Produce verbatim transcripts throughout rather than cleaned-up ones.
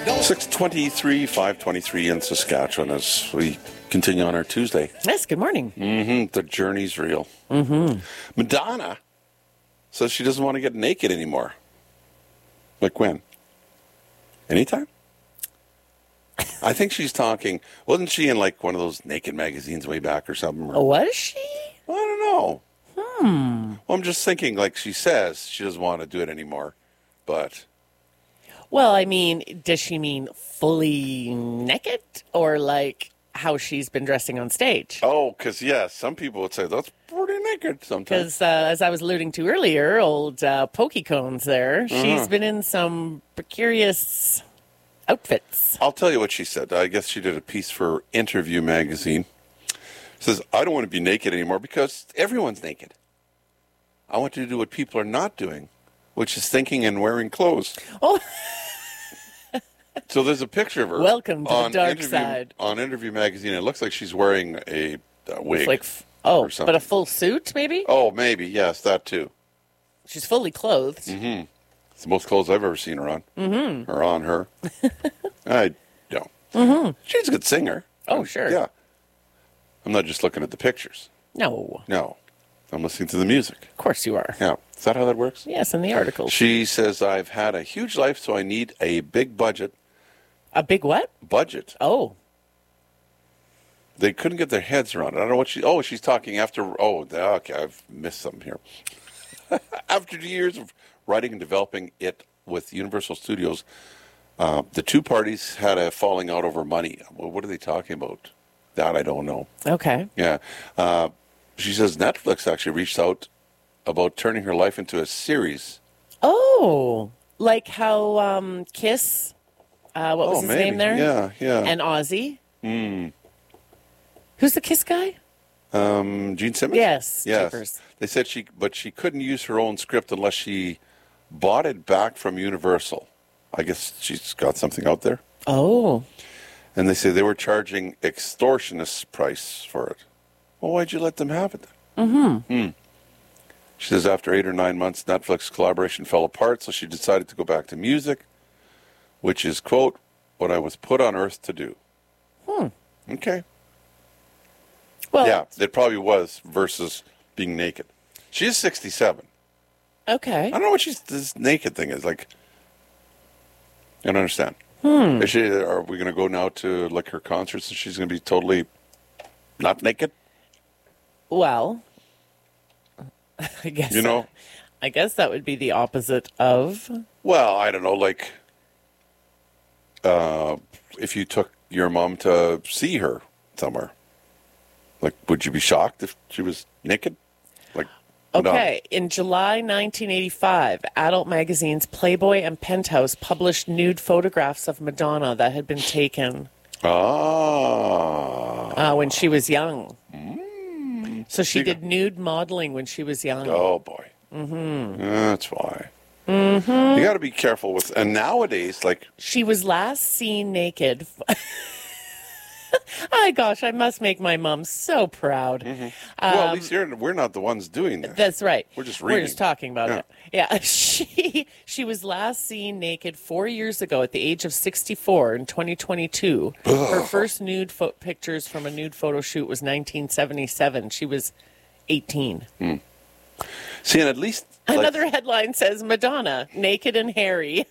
six twenty-three, five twenty-three in Saskatchewan as we continue on our Tuesday. Yes, good morning. Mm-hmm. The journey's real. Mm-hmm. Madonna says she doesn't want to get naked anymore. Like when? Anytime? I think she's talking, wasn't she in like one of those naked magazines way back or something? Or, Oh, was she? I don't know. Hmm. Well, I'm just thinking, like she says, she doesn't want to do it anymore. But Well, I mean, does she mean fully naked or like how she's been dressing on stage? Oh, because, yeah, some people would say that's pretty naked sometimes. Because uh, as I was alluding to earlier, old uh, Pokey Cones there, Uh-huh. she's been in some precarious outfits. I'll tell you what she said. I guess she did a piece for Interview magazine. Says, I don't want to be naked anymore because everyone's naked. I want to do what people are not doing, which is thinking and wearing clothes. Oh, So there's a picture of her. Welcome to the on dark Interview, side. On Interview magazine. It looks like she's wearing a, a wig. it's like, f- oh, or something. but a full suit maybe? Oh, maybe. Yes, that too. She's fully clothed. Mm-hmm. It's the most clothes I've ever seen her on. Mm-hmm. Or on her. I don't. Mm-hmm. She's a good singer. Oh, sure. Yeah. I'm not just looking at the pictures. No, No. I'm listening to the music. of course you are. Yeah. Is that how that works? Yes, in the articles. She says, I've had a huge life, so I need a big budget. A big what? Budget. Oh, They couldn't get their heads around it. I don't know what she... Oh, she's talking after... Oh, okay, I've missed something here. After two years of writing and developing it with Universal Studios, uh, the two parties had a falling out over money. Well, what are they talking about? That I don't know. okay. Yeah. Uh, she says Netflix actually reached out about turning her life into a series. Oh, like how um, Kiss, uh, what was oh, his maybe. name there? Yeah, yeah. And Ozzy. Mm. Who's the Kiss guy? Um, Gene Simmons? Yes, Yes. jeepers. They said she, but she couldn't use her own script unless she bought it back from Universal. I guess she's got something out there. Oh, And they say they were charging extortionist price for it. Well, why'd you let them have it then? Mm-hmm. Hmm. She says after eight or nine months, Netflix collaboration fell apart, so she decided to go back to music, which is, quote, what I was put on earth to do. Hmm. Okay. well, Yeah, it probably was versus being naked. She's sixty-seven. okay. I don't know what she's, this naked thing is. Like, I don't understand. Hmm. Is she, are we going to go now to like her concerts and she's going to be totally not naked? Well, I guess You know? I guess that would be the opposite of. Well, I don't know. Like, uh, if you took your mom to see her somewhere, like, would you be shocked if she was naked? Like, Okay, in July nineteen eighty-five, adult magazines Playboy and Penthouse published nude photographs of Madonna that had been taken Ah. uh, when she was young. Mm. So she She did nude modeling when she was young. Oh, boy. Mm-hmm. That's why. Mm-hmm. You got to be careful with, and nowadays, like, She was last seen naked. Oh, gosh, I must make my mom so proud. well, at Um, least you're, we're not the ones doing this. That's right. We're just We're reading. just talking about Yeah. it. Yeah, she she was last seen naked four years ago at the age of sixty-four in twenty twenty-two. Her first nude fo- pictures from a nude photo shoot was nineteen seventy-seven. She was eighteen. See, and at least, like, Another headline says Madonna naked and hairy.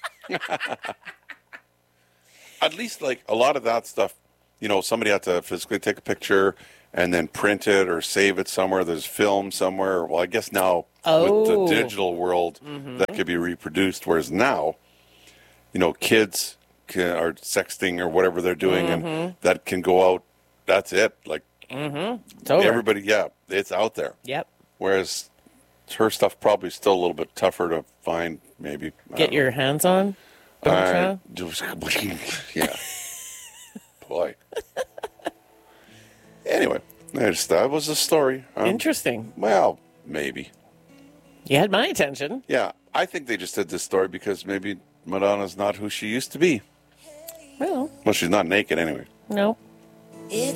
at least, like, a lot of that stuff, you know, somebody had to physically take a picture and then print it or save it somewhere. There's film somewhere. Well, I guess now with Oh. the digital world, that could be reproduced. Whereas now, you know, kids can, are sexting or whatever they're doing, and that can go out. That's it. Like, It's over. everybody, yeah, it's out there. Yep. Whereas her stuff probably still a little bit tougher to find, maybe. I Get don't your hands on. know. Don't I ya? just- yeah. Boy. Anyway, there's, that was the story. Um, Interesting. well, maybe. You had my attention. Yeah, I think they just did this story because maybe Madonna's not who she used to be. Well, Well, she's not naked anyway. no.